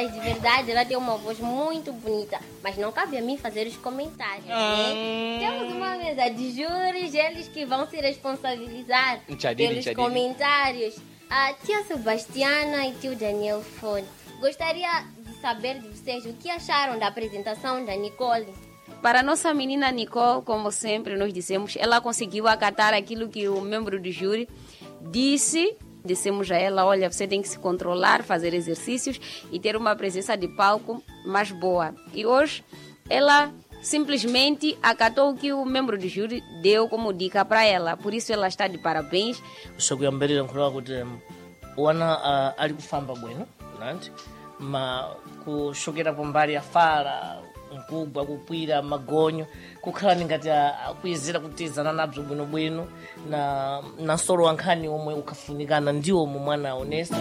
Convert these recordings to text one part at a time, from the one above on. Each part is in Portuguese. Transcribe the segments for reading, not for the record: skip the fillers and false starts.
de verdade, ela tem uma voz muito bonita. Mas não cabe a mim fazer os comentários, né? Temos uma mesa de júris, eles que vão se responsabilizar pelos comentários. A tia Sebastiana e tio Daniel Fonte. Gostaria de saber de vocês o que acharam da apresentação da Nicole. Para a nossa menina Nicole, como sempre nós dissemos, ela conseguiu acatar aquilo que o membro do júri disse. Dissemos a ela, olha, você tem que se controlar, fazer exercícios e ter uma presença de palco mais boa. E hoje ela simplesmente acatou o que o membro do júri deu como dica para ela. Por isso ela está de parabéns. Kuyambirira nkhulwa kuti wana ali kufamba bwino nanti ma kushokera pambali ya fala mkubwa kukwira magonyo kukhala ngati akuyezera kutizana nabzo bwinobwino na nasolo wankhani omwe ukafunikana ndiwo mu mwana aonesa.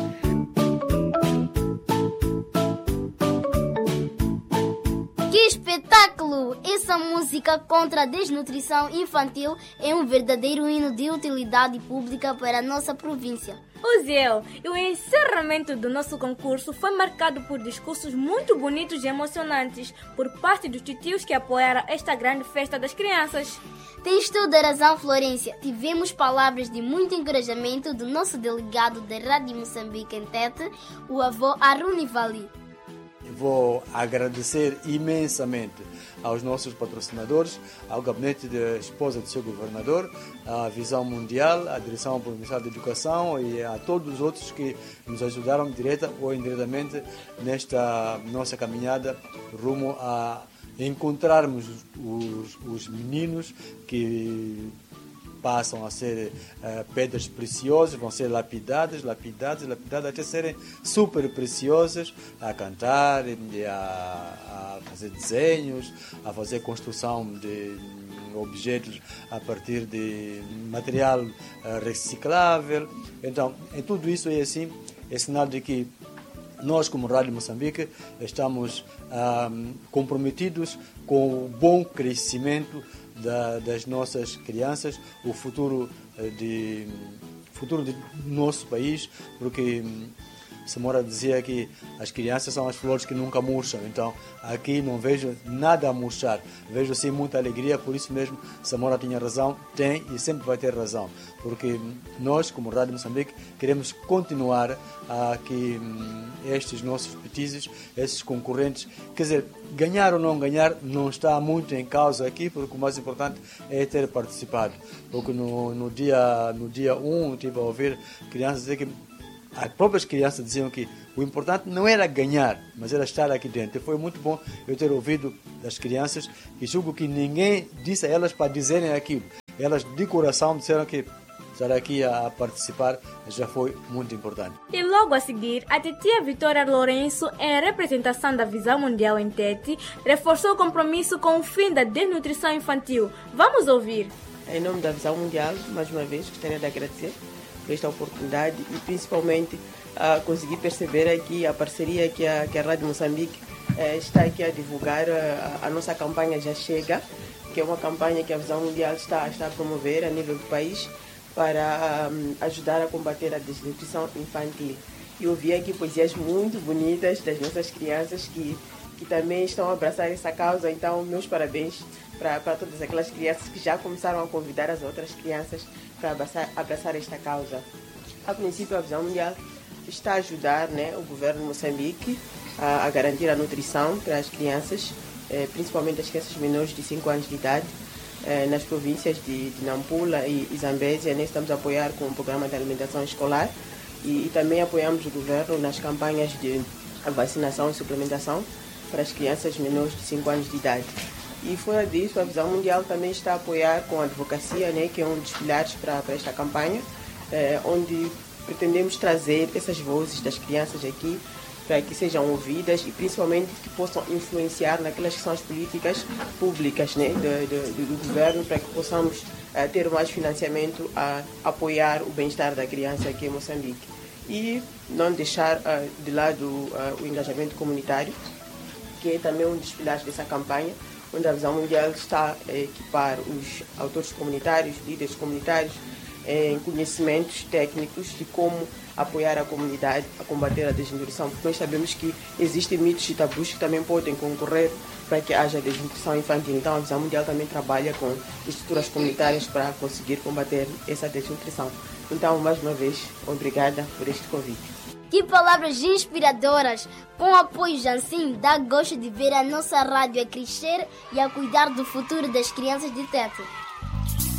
Que espetáculo! Essa música contra a desnutrição infantil é um verdadeiro hino de utilidade pública para a nossa província. Uziel, e o encerramento do nosso concurso foi marcado por discursos muito bonitos e emocionantes por parte dos titios que apoiaram esta grande festa das crianças. Tens toda a razão, Florência. Tivemos palavras de muito encorajamento do nosso delegado da Rádio Moçambique em Tete, o avô Aruni Vali. Vou agradecer imensamente aos nossos patrocinadores, ao gabinete da esposa do seu governador, à Visão Mundial, à Direção Provincial de Educação e a todos os outros que nos ajudaram direta ou indiretamente nesta nossa caminhada rumo a encontrarmos os meninos que passam a ser pedras preciosas, vão ser lapidadas até serem super preciosas, a cantar, a fazer desenhos, a fazer construção de objetos a partir de material reciclável. Então, em tudo isso é assim, é sinal de que nós, como Rádio Moçambique, estamos comprometidos com o bom crescimento das nossas crianças, o futuro do nosso país, porque Samora dizia que as crianças são as flores que nunca murcham, então aqui não vejo nada a murchar, vejo sim muita alegria, por isso mesmo Samora tinha razão, tem e sempre vai ter razão, porque nós, como Rádio Moçambique, queremos continuar a que estes nossos petizes, esses concorrentes, quer dizer, ganhar ou não ganhar não está muito em causa aqui, porque o mais importante é ter participado, porque no dia 1 tive a ouvir crianças dizer que as próprias crianças diziam que o importante não era ganhar, mas era estar aqui dentro. E foi muito bom eu ter ouvido das crianças, que julgo que ninguém disse a elas para dizerem aquilo. Elas de coração disseram que estar aqui a participar já foi muito importante. E logo a seguir, a titia Vitória Lourenço, em representação da Visão Mundial em Tete, reforçou o compromisso com o fim da desnutrição infantil. Vamos ouvir. Em nome da Visão Mundial, mais uma vez, gostaria de agradecer por esta oportunidade e principalmente conseguir perceber aqui a parceria que a Rádio Moçambique está aqui a divulgar. A nossa campanha Já Chega, que é uma campanha que a Visão Mundial está a promover a nível do país para ajudar a combater a desnutrição infantil. E ouvi aqui poesias muito bonitas das nossas crianças que também estão a abraçar essa causa, então meus parabéns para todas aquelas crianças que já começaram a convidar as outras crianças para abraçar esta causa. A princípio, a Visão Mundial está a ajudar, né, o governo de Moçambique a garantir a nutrição para as crianças, principalmente as crianças menores de 5 anos de idade, nas províncias de Nampula e Zambésia. Né, estamos a apoiar com o programa de alimentação escolar e também apoiamos o governo nas campanhas de vacinação e suplementação para as crianças menores de 5 anos de idade. E fora disso, a Visão Mundial também está a apoiar com a advocacia, né, que é um dos pilares para esta campanha, onde pretendemos trazer essas vozes das crianças aqui para que sejam ouvidas e principalmente que possam influenciar naquelas que são as políticas públicas, né, do governo, para que possamos ter mais financiamento a apoiar o bem-estar da criança aqui em Moçambique. E não deixar de lado o engajamento comunitário, que é também um dos pilares dessa campanha, onde a Visão Mundial está a equipar os autores comunitários, líderes comunitários, em conhecimentos técnicos de como apoiar a comunidade a combater a desnutrição, porque nós sabemos que existem mitos e tabus que também podem concorrer para que haja desnutrição infantil. Então a Visão Mundial também trabalha com estruturas comunitárias para conseguir combater essa desnutrição. Então, mais uma vez, obrigada por este convite. Que palavras inspiradoras! Com o apoio Jansim, dá gosto de ver a nossa rádio a crescer e a cuidar do futuro das crianças de Tete.